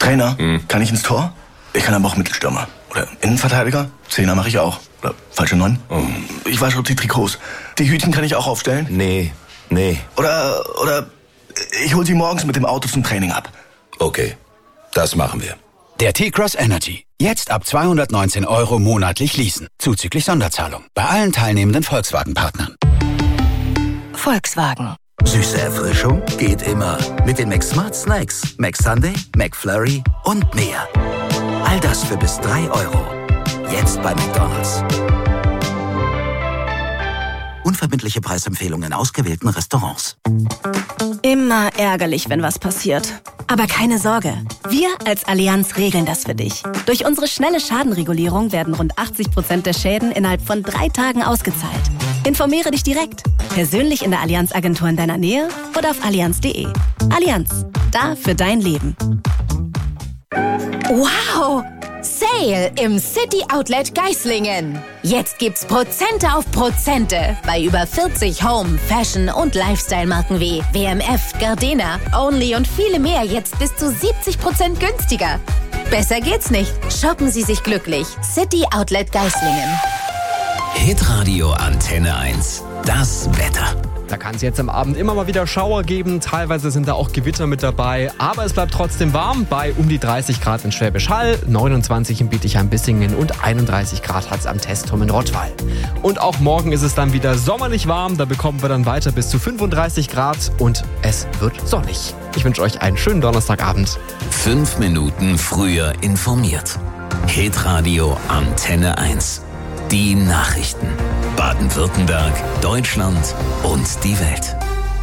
Trainer, kann ich ins Tor? Ich kann aber auch Mittelstürmer. Oder Innenverteidiger? Zehner mache ich auch. Oder falsche 9? Ich wasche die Trikots. Die Hütchen kann ich auch aufstellen? Nee. Oder ich hol sie morgens mit dem Auto zum Training ab. Okay, das machen wir. Der T-Cross Energy. Jetzt ab 219 € monatlich leasen. Zuzüglich Sonderzahlung. Bei allen teilnehmenden Volkswagen-Partnern. Volkswagen. Süße Erfrischung geht immer. Mit den McSmart Snacks, McSunday, McFlurry und mehr. All das für bis 3 €. Jetzt bei McDonald's. Unverbindliche Preisempfehlungen in ausgewählten Restaurants. Immer ärgerlich, wenn was passiert. Aber keine Sorge. Wir als Allianz regeln das für dich. Durch unsere schnelle Schadenregulierung werden rund 80% der Schäden innerhalb von 3 Tagen ausgezahlt. Informiere dich direkt. Persönlich in der Allianz-Agentur in deiner Nähe oder auf allianz.de. Allianz. Da für dein Leben. Wow! Sale im City Outlet Geislingen. Jetzt gibt's Prozente auf Prozente bei über 40 Home, Fashion und Lifestyle-Marken wie WMF, Gardena, Only und viele mehr jetzt bis zu 70% günstiger. Besser geht's nicht. Shoppen Sie sich glücklich. City Outlet Geislingen. Hitradio Antenne 1. Das Wetter. Da kann es jetzt am Abend immer mal wieder Schauer geben. Teilweise sind da auch Gewitter mit dabei. Aber es bleibt trotzdem warm bei um die 30 Grad in Schwäbisch Hall, 29 in Bietigheim-Bissingen und 31 Grad hat es am Testturm in Rottweil. Und auch morgen ist es dann wieder sommerlich warm. Da bekommen wir dann weiter bis zu 35 Grad und es wird sonnig. Ich wünsche euch einen schönen Donnerstagabend. 5 Minuten früher informiert. Hitradio Antenne 1. Die Nachrichten. Baden-Württemberg, Deutschland und die Welt.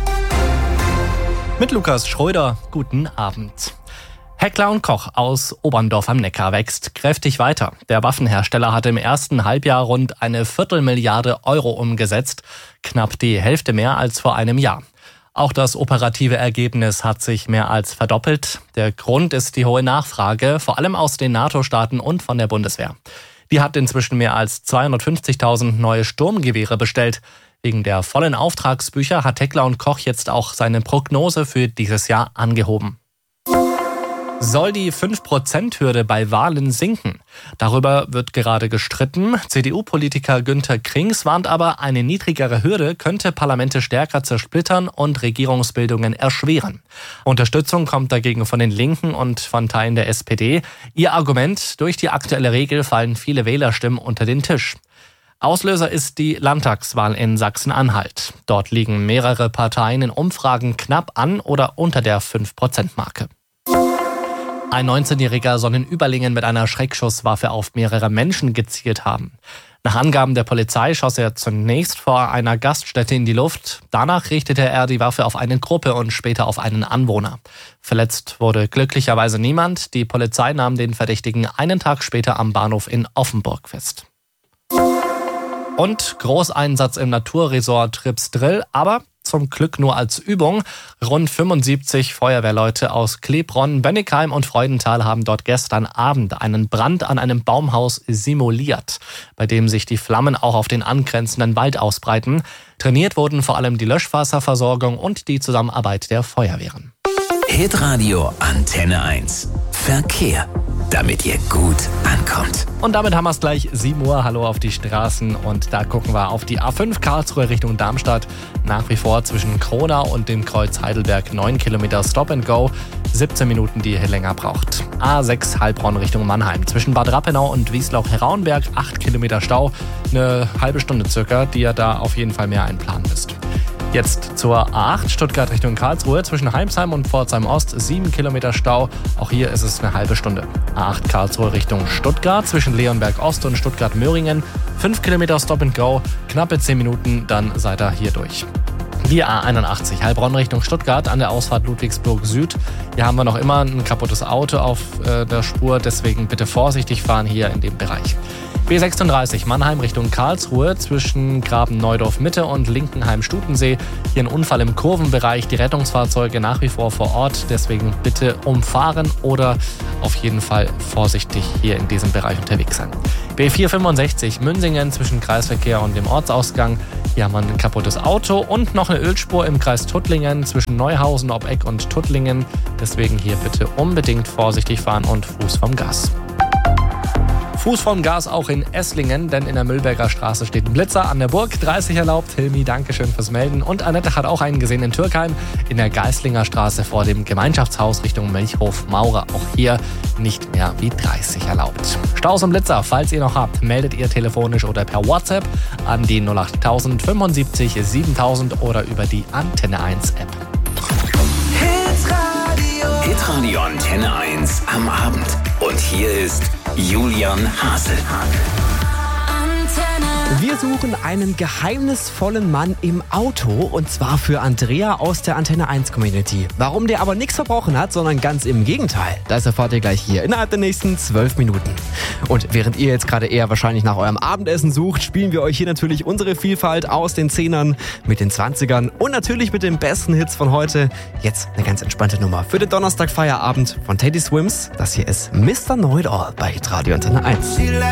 Mit Lukas Schröder, guten Abend. Heckler & Koch aus Oberndorf am Neckar wächst kräftig weiter. Der Waffenhersteller hat im ersten Halbjahr rund eine Viertelmilliarde € umgesetzt, knapp die Hälfte mehr als vor einem Jahr. Auch das operative Ergebnis hat sich mehr als verdoppelt. Der Grund ist die hohe Nachfrage, vor allem aus den NATO-Staaten und von der Bundeswehr. Die hat inzwischen mehr als 250.000 neue Sturmgewehre bestellt. Wegen der vollen Auftragsbücher hat Heckler & Koch jetzt auch seine Prognose für dieses Jahr angehoben. Soll die 5%-Hürde bei Wahlen sinken? Darüber wird gerade gestritten. CDU-Politiker Günther Krings warnt aber, eine niedrigere Hürde könnte Parlamente stärker zersplittern und Regierungsbildungen erschweren. Unterstützung kommt dagegen von den Linken und von Teilen der SPD. Ihr Argument: Durch die aktuelle Regel fallen viele Wählerstimmen unter den Tisch. Auslöser ist die Landtagswahl in Sachsen-Anhalt. Dort liegen mehrere Parteien in Umfragen knapp an oder unter der 5%-Marke. Ein 19-Jähriger soll in Überlingen mit einer Schreckschusswaffe auf mehrere Menschen gezielt haben. Nach Angaben der Polizei schoss er zunächst vor einer Gaststätte in die Luft. Danach richtete er die Waffe auf eine Gruppe und später auf einen Anwohner. Verletzt wurde glücklicherweise niemand. Die Polizei nahm den Verdächtigen einen Tag später am Bahnhof in Offenburg fest. Und Großeinsatz im Naturresort Trips Drill, aber zum Glück nur als Übung. Rund 75 Feuerwehrleute aus Klebronn, Bennigheim und Freudenthal haben dort gestern Abend einen Brand an einem Baumhaus simuliert, bei dem sich die Flammen auch auf den angrenzenden Wald ausbreiten. Trainiert wurden vor allem die Löschwasserversorgung und die Zusammenarbeit der Feuerwehren. Hitradio Antenne 1. Verkehr, damit ihr gut ankommt. Und damit haben wir es gleich 7 Uhr. Hallo auf die Straßen und da gucken wir auf die A5 Karlsruhe Richtung Darmstadt. Nach wie vor zwischen Kronau und dem Kreuz Heidelberg 9 Kilometer Stop and Go. 17 Minuten, die ihr länger braucht. A6 Heilbronn Richtung Mannheim. Zwischen Bad Rappenau und Wiesloch-Heraunberg 8 Kilometer Stau. Eine halbe Stunde circa, die ihr da auf jeden Fall mehr einplanen müsst. Jetzt zur A8 Stuttgart Richtung Karlsruhe. Zwischen Heimsheim und Pforzheim Ost 7 Kilometer Stau. Auch hier ist es eine halbe Stunde. A8 Karlsruhe Richtung Stuttgart. Zwischen Leonberg Ost und Stuttgart-Möhringen 5 Kilometer Stop and Go. Knappe 10 Minuten, dann seid ihr hier durch. Die A81 Heilbronn Richtung Stuttgart an der Ausfahrt Ludwigsburg Süd. Hier haben wir noch immer ein kaputtes Auto auf der Spur. Deswegen bitte vorsichtig fahren hier in dem Bereich. B36 Mannheim Richtung Karlsruhe zwischen Graben-Neudorf-Mitte und Linkenheim-Stutensee. Hier ein Unfall im Kurvenbereich, die Rettungsfahrzeuge nach wie vor vor Ort. Deswegen bitte umfahren oder auf jeden Fall vorsichtig hier in diesem Bereich unterwegs sein. B465 Münsingen zwischen Kreisverkehr und dem Ortsausgang. Hier haben wir ein kaputtes Auto und noch eine Ölspur im Kreis Tuttlingen zwischen Neuhausen, Obeck und Tuttlingen. Deswegen hier bitte unbedingt vorsichtig fahren und Fuß vom Gas. Fuß vom Gas auch in Esslingen, denn in der Müllberger Straße steht ein Blitzer an der Burg. 30 erlaubt. Hilmi, dankeschön fürs Melden. Und Annette hat auch einen gesehen in Türkheim, in der Geislinger Straße vor dem Gemeinschaftshaus Richtung Milchhof Maurer. Auch hier nicht mehr wie 30 erlaubt. Staus und Blitzer, falls ihr noch habt, meldet ihr telefonisch oder per WhatsApp an die 08000 75 7000 oder über die Antenne 1 App. Hitradio Antenne 1 am Abend. Und hier ist Julian Hasel. Wir suchen einen geheimnisvollen Mann im Auto und zwar für Andrea aus der Antenne 1 Community. Warum der aber nichts verbrochen hat, sondern ganz im Gegenteil, das erfahrt ihr gleich hier innerhalb der nächsten 12 Minuten. Und während ihr jetzt gerade eher wahrscheinlich nach eurem Abendessen sucht, spielen wir euch hier natürlich unsere Vielfalt aus den 10ern mit den 20ern und natürlich mit den besten Hits von heute. Jetzt eine ganz entspannte Nummer für den Donnerstag Feierabend von Teddy Swims. Das hier ist Mr. Know It All bei Hitradio Antenne 1.